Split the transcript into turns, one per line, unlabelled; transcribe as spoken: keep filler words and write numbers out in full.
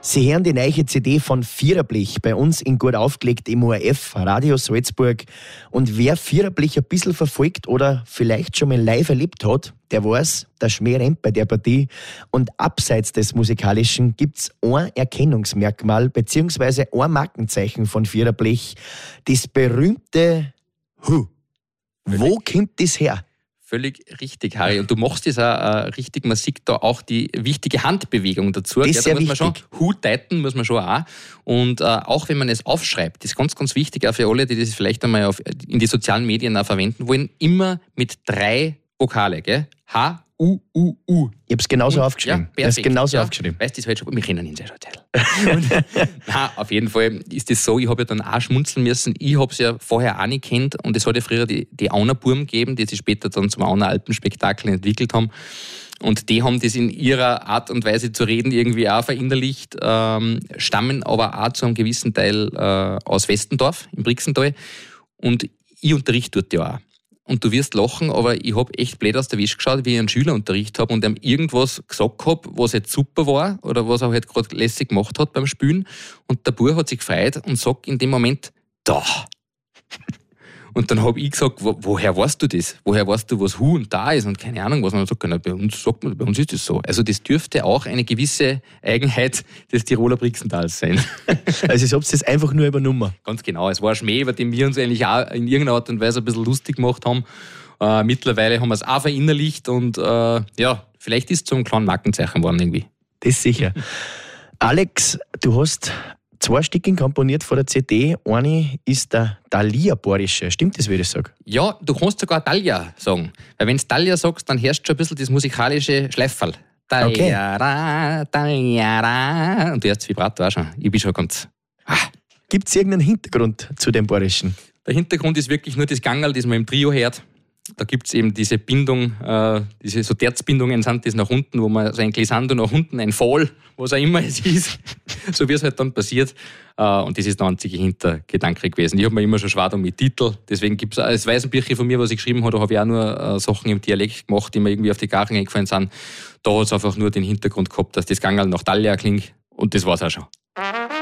Sie hören die neue C D von Viererblech bei uns in Gut aufgelegt im O R F, Radio Salzburg. Und wer Viererblech ein bisschen verfolgt oder vielleicht schon mal live erlebt hat, der weiß, der Schmäh rennt bei der Partie. Und abseits des Musikalischen gibt es ein Erkennungsmerkmal bzw. ein Markenzeichen von Viererblech, das berühmte Hu. Wo kommt das her?
Völlig richtig, Harry. Und du machst das auch äh, richtig. Man sieht da auch die wichtige Handbewegung dazu.
Das ist
ja, da
sehr
muss man
wichtig.
schon Hu-Deiten muss man schon auch. Und äh, auch wenn man es aufschreibt, das ist ganz, ganz wichtig, auch für alle, die das vielleicht einmal auf, in die sozialen Medien auch verwenden wollen, immer mit drei Vokale, gell? H, U, U, U.
Ich habe es genauso
Und,
aufgeschrieben.
Ja,
Ich habe es
perfekt.
genauso
ja,
aufgeschrieben.
Weißt du, das halt schon, wir kennen ihn sehr schon. Nein, auf jeden Fall ist das so, ich habe ja dann auch schmunzeln müssen. Ich habe es ja vorher auch nicht kennt und es hat ja früher die, die Aunerburm gegeben, die sich später dann zum Auner Alpenspektakel entwickelt haben. Und die haben das in ihrer Art und Weise zu reden irgendwie auch verinnerlicht, ähm, stammen aber auch zu einem gewissen Teil äh, aus Westendorf im Brixental. Und ich unterrichte dort ja auch. Und du wirst lachen, aber ich habe echt blöd aus der Wäsche geschaut, wie ich einen Schülerunterricht habe und ihm irgendwas gesagt habe, was jetzt super war oder was er halt gerade lässig gemacht hat beim Spielen. Und der Bub hat sich gefreut und sagt in dem Moment, da. Und dann habe ich gesagt, wo, woher weißt du das? Woher weißt du, was Hu und da ist? Und keine Ahnung, was man sagt. Bei uns sagt man, bei uns ist das so. Also das dürfte auch eine gewisse Eigenheit des Tiroler Brixentals sein.
Also ich habe es jetzt einfach nur übernommen.
Ganz genau. Es war ein Schmäh, über den wir uns eigentlich auch in irgendeiner Art und Weise ein bisschen lustig gemacht haben. Äh, mittlerweile haben wir es auch verinnerlicht und äh, ja, vielleicht ist es zum kleinen Markenzeichen geworden irgendwie.
Das sicher. Alex, du hast zwei Stücke komponiert von der C D. Eine ist der Thalia-Borische. Stimmt das, wie ich das sage?
Ja, du kannst sogar Thalia sagen. Weil wenn du Thalia sagst, dann hörst du schon ein bisschen das musikalische Schleiferl.
Okay.
Thalia, Thalia. Und du hörst das Vibrato auch schon. Ich bin schon ganz... Ah.
Gibt es irgendeinen Hintergrund zu dem Borischen?
Der Hintergrund ist wirklich nur das Gangerl, das man im Trio hört. Da gibt es eben diese Bindung, äh, diese so Terzbindungen sind das nach unten, wo man so ein Glissando nach unten, ein Fall, was auch immer es ist, so wie es halt dann passiert. Äh, und das ist der einzige Hintergedanke gewesen. Ich habe mir immer schon schwer mit Titel, deswegen gibt es das Weißenbüchchen von mir, was ich geschrieben habe, da habe ich auch nur äh, Sachen im Dialekt gemacht, die mir irgendwie auf die Karten eingefallen sind. Da hat es einfach nur den Hintergrund gehabt, dass das Gangerl nach Thalia klingt und das war es auch schon.